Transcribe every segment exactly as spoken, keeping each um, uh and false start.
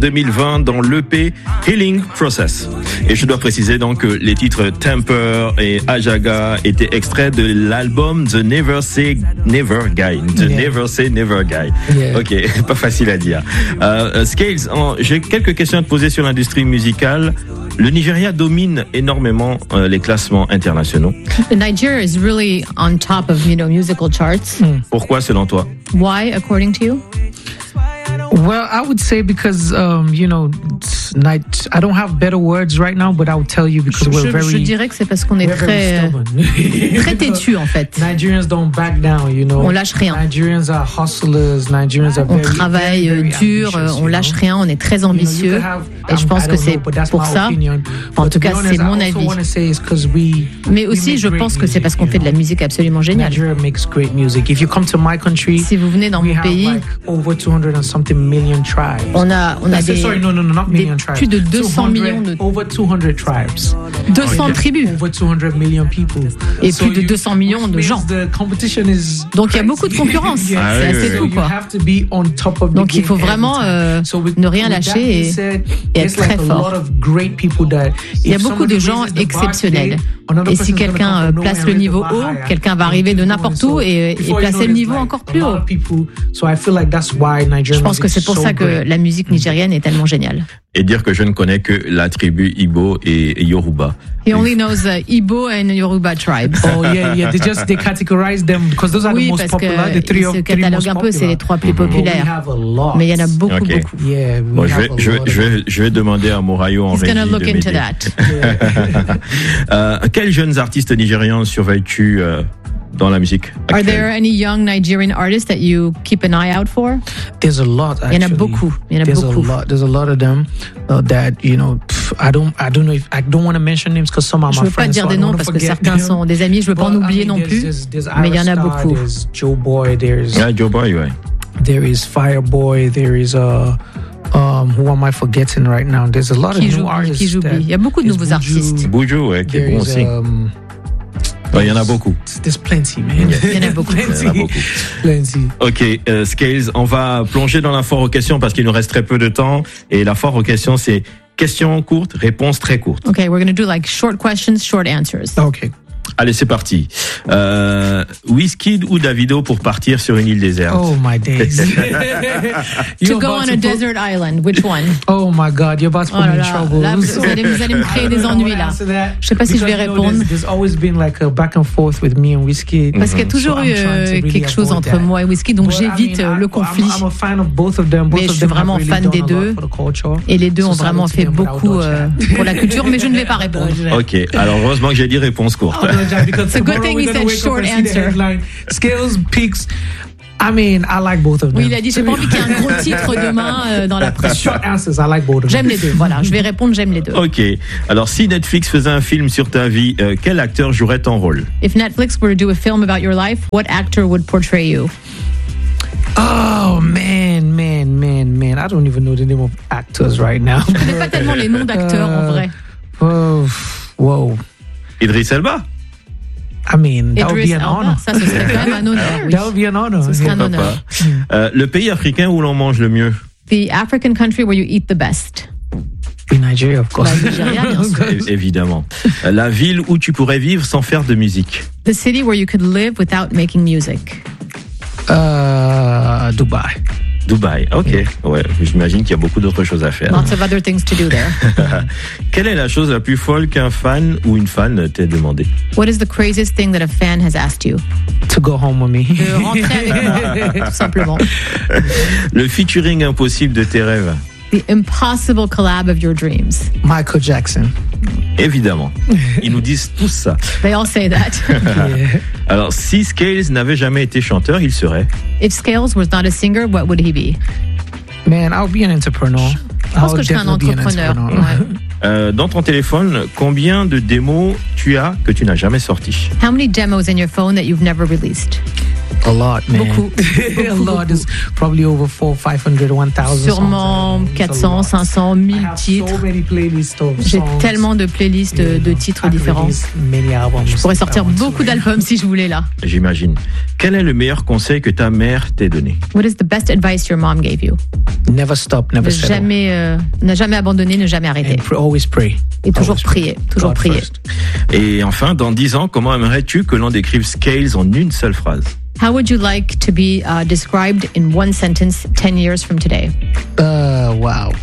deux mille vingt dans l'E P Healing Process. Et je dois préciser donc que les titres Temper et Ajaga étaient extraits de l'album The Never Say Never Guy. The yeah. Never Say Never Guy. Yeah. Ok, pas facile à dire. Euh, Scales, en, j'ai quelques questions à te poser sur l'industrie musicale. Le Nigeria domine énormément euh, les classements internationaux. Nigeria is really on top of, you know, musical charts. Mm. Pourquoi selon toi? Why, according to you? Well, I would say because, um, you know, night, I don't have better words right now, but I would tell you because we're je, very. Je dirais que c'est parce qu'on est très, très têtu en fait. Nigerians don't back down, you know. On lâche rien. Nigerians are hustlers. Nigerians are on very, travaille very, very dur, ambitious, on lâche rien, on est très ambitieux. You know, have, et je pense que c'est know, pour ça. Opinion, en tout cas, c'est mon avis. We, Mais aussi, je pense que c'est parce qu'on fait de la musique absolument géniale. Nigeria makes great music. If you come to my country, si vous venez dans mon pays, like over two hundred and something million tribes. On a, on a des, sorry, no, no, no, not des plus de deux cents millions de over two hundred tribes, deux cents oh, tribus, over two hundred million people, et so plus de deux cents millions de gens. Donc il y a beaucoup de concurrence. Yeah. Ah, c'est oui, assez oui, fou, quoi. Donc il faut vraiment euh, so with, ne rien lâcher et, said, et être très fort. Il y a beaucoup de gens exceptionnels. Et si quelqu'un euh, place le niveau haut, quelqu'un va arriver de n'importe où et, et placer le niveau encore plus haut. Je pense que c'est pour ça que la musique nigérienne est tellement géniale. Et dire que je ne connais que la tribu Igbo et Yoruba. He only knows the Igbo and Yoruba tribes. Oh yeah, yeah. They just they categorize them because those are oui, the most popular. The three of se cataloguent un peu, c'est les trois plus populaires. Mais il y en a beaucoup, okay. beaucoup. Yeah, bon, je vais, je vais, je vais, je vais demander à Morayo en He's régie gonna look de into m'aider. That. euh, quels jeunes artistes nigérians surveilles-tu euh, dans la musique actuelle? Are there any young Nigerian artists that you keep an eye out for? There's a lot. Actually. Il y en a beaucoup. Il y en a There's beaucoup. a lot. There's a lot of them uh, that you know. Pff, I don't. I don't know if I don't want to mention names because some are my friends. Je veux pas dire so des noms parce que certains them. sont des amis. Je veux pas en oublier I mean, non plus. There's, there's mais il y en a beaucoup. There's Joe Boy. There's yeah, Joe Boy. Ouais. There is Fireboy. There is a. Uh, um, who am I forgetting right now? There's a lot qui of joue, new artists. Qui joue Il y a beaucoup de nouveaux Buju, artistes. Buju, ouais, qui est bon aussi. Um, Il y en a beaucoup. There's plenty, man. Il y en a beaucoup. plenty. Il y en a beaucoup. Plenty. Ok, euh, Scales, on va plonger dans la foire aux questions parce qu'il nous reste très peu de temps. Et la foire aux questions, c'est questions courtes, réponses très courtes. Okay, we're going to do like short questions, short answers. Okay. Allez, c'est parti. Euh, Wizkid ou Davido pour partir sur une île déserte? Oh my days. To go on a desert island, which one? Oh my God, you're about to put me in trouble. Là, vous, allez, vous allez me créer des ennuis là. Je sais pas si je vais répondre. There's, there's always been like a back and forth with me and Wizkid. Parce qu'il y a toujours eu so euh, quelque chose entre moi et Wizkid, donc j'évite I mean, le conflit. I'm, I'm a fan of both of them. Both mais of je suis vraiment really fan des deux. Et les deux ont vraiment fait beaucoup euh, pour la culture, mais je ne vais pas répondre. Ok, alors heureusement que j'ai dit réponse courte. It's a good thing he said short answer. Scales, Peaks. I mean, I like both of them. Oui, il a dit, j'ai pas envie qu'il y ait un gros titre demain euh, dans la presse. Short answers, I like both of them. J'aime les deux, voilà. Je vais répondre, j'aime les deux. Ok. Alors, si Netflix faisait un film sur ta vie, euh, quel acteur jouerait ton rôle? If Netflix were to do a film about your life, what actor would portray you? Oh, man, man, man, man. I don't even know the name of actors right now. Je connais pas tellement les noms d'acteurs, uh, en vrai. Oh, wow. Idriss Elba? I mean, that would be an honor. Ça, ce serait quand même un honneur. Oui. That would be an honor. Ce serait un honneur. Euh, le pays africain où l'on mange le mieux? The African country where you eat the best. In Nigeria, of course. Bah, Nigeria, bien sûr. É- évidemment. La ville où tu pourrais vivre sans faire de musique? The city where you could live without making music. Uh, Dubai. Dubaï, ok. Yeah. Ouais, j'imagine qu'il y a beaucoup d'autres choses à faire. Lots of other things to do there. Quelle est la chose la plus folle qu'un fan ou une fan t'ait demandé? What is the craziest thing that a fan has asked you? To go home with me. De rentrer avec moi, tout simplement. Le featuring impossible de tes rêves? The impossible collab of your dreams. Michael Jackson. Évidemment. Ils nous disent tous ça. They all say that. Yeah. Alors, si Scales n'avait jamais été chanteur, il serait? If Scales was not a singer, what would he be? Man, I would be an entrepreneur. Je pense que je serais un entrepreneur. Ouais. Euh, dans ton téléphone, combien de démos tu as que tu n'as jamais sorties? How many demos in your phone that you've never released? A lot, man. Beaucoup. A lot is probably over four, five hundred, one thousand. Sûrement quatre cents, cinq cents, mille titres. So J'ai tellement de playlists de, de titres différents. Je pourrais sortir beaucoup d'albums si je voulais là. J'imagine. Quel est le meilleur conseil que ta mère t'ait donné? What is the best advice your mom gave you? Never stop, never ne jamais, euh, ne jamais abandonner, ne jamais arrêter. And always pray. Et toujours always prier, pray. toujours God prier. First. Et enfin, dans dix ans, comment aimerais-tu que l'on décrive Scales en une seule phrase? How would you like to be uh, described in one sentence ten years from today? Uh, wow.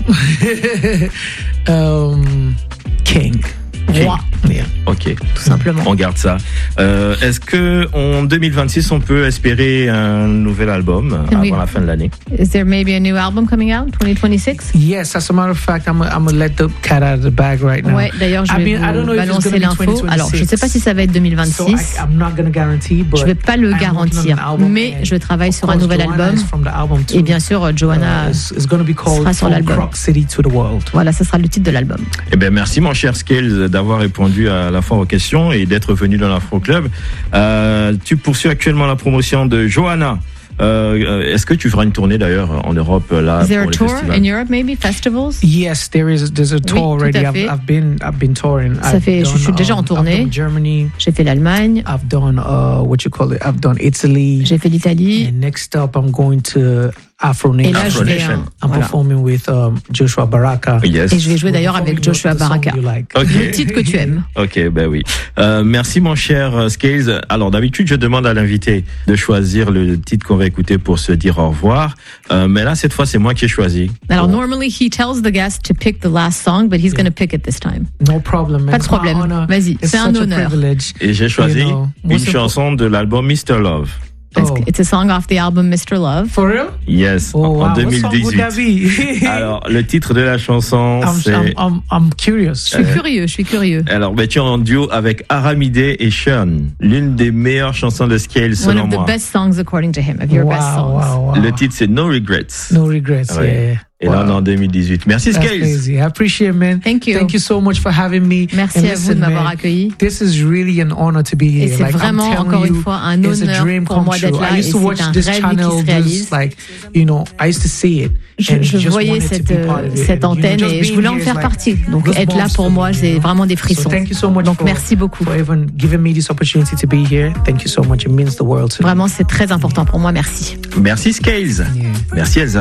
um, king. Roi. Yeah. Ok, tout simplement. On garde ça. Euh, est-ce que en deux mille vingt-six, on peut espérer un nouvel album avant oui. la fin de l'année? Is there maybe a new album coming out twenty twenty-six? Yes, as a matter of fact, I'm I'm gonna let the cat out of the bag right now. Ouais, d'ailleurs, je vais I mean, vous balancer l'info. Alors, je ne sais pas si ça va être deux mille vingt-six. So I, I'm not gonna guarantee, but je vais pas le garantir, mais je travaille sur un nouvel album. Et bien sûr, Joanna uh, sera sur l'album. Voilà, ça sera le titre de l'album. Eh bien, merci mon cher Scales d'avoir répondu à la fois aux questions et d'être venu dans l'Afro Club. Euh, tu poursuis actuellement la promotion de Joanna. Euh, est-ce que tu feras une tournée d'ailleurs en Europe là? Is there pour a les tour festivals? in Europe, maybe festivals? Yes, there is. There's a tour oui, already. I've, I've been, I've been touring. Ça fait, done, je suis déjà en tournée. I've done Germany. J'ai fait l'Allemagne. I've done uh, what you call it. I've done Italy. J'ai fait l'Italie. And next up, I'm going to Afro Nation. Et là, je vais, I'm voilà. performing with um, Joshua Baraka. Yes. Et je vais jouer d'ailleurs avec Joshua Baraka. Like. Okay. Le titre que tu aimes. Ok, ben oui. Euh, merci mon cher Scales. Alors d'habitude, je demande à l'invité de choisir le titre qu'on va écouter pour se dire au revoir. Euh, mais là, cette fois, c'est moi qui ai choisi. Alors, bon. Normally, he tells the guest to pick the last song, but he's yeah. going to pick it this time. No problem, man. Pas de problème. Vas-y, c'est un honneur. Et j'ai choisi you know, une chanson de l'album mister Love. Oh. It's a song off the album mister Love. For real? Yes, oh, en wow. deux mille dix-huit. Alors, le titre de la chanson, I'm, c'est... I'm, I'm, I'm curious. Je suis euh, curieux, je suis curieux. Alors, ben, tu es en duo avec Aramide et Sean. L'une des meilleures chansons de Scales, selon moi. One of the best songs, according to him, of your wow, best songs. Wow, wow. Le titre, c'est No Regrets. No Regrets, ouais. yeah. Et wow. là, on est en deux mille dix-huit. Merci, That's Scales. Crazy. I appreciate it, man. Thank you. Thank you so much for having me. Merci And à listen, vous de m'avoir man, accueilli. This is really an honor to be here. Et c'est like, vraiment, encore une fois, un honneur pour moi d'être là. Et c'est un rêve qui se réalise. Like, you know, I used to see it. Je, je voyais cette, cette antenne et je voulais en faire partie. Donc être là pour moi, c'est vraiment des frissons. Donc merci beaucoup. Vraiment, c'est très important pour moi. Merci. Merci Scales. Merci Elsa.